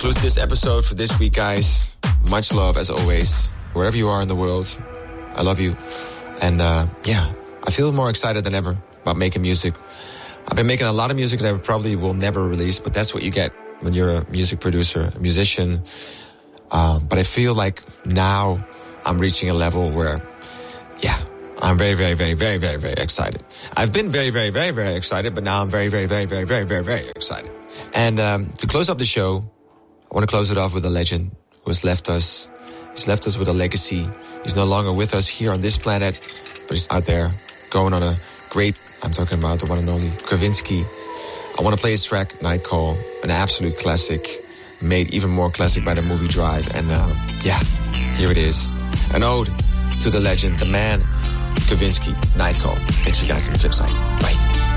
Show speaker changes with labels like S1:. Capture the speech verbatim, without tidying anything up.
S1: concludes this episode for this week, guys. Much love, as always. Wherever you are in the world, I love you. And uh, yeah, I feel more excited than ever about making music. I've been making a lot of music that I probably will never release, but that's what you get when you're a music producer, a musician. Uh, but I feel like now I'm reaching a level where, yeah, I'm very, very, very, very, very, very excited. I've been very, very, very, very excited, but now I'm very, very, very, very, very, very, very excited. And um, to close up the show, I want to close it off with a legend who has left us. He's left us with a legacy. He's no longer with us here on this planet, but he's out there going on a great, I'm talking about the one and only Kavinsky. I want to play his track, Night Call, an absolute classic, made even more classic by the movie Drive. And uh, yeah, here it is. An ode to the legend, the man, Kavinsky, Night Call. Catch you guys on the flip side. Bye.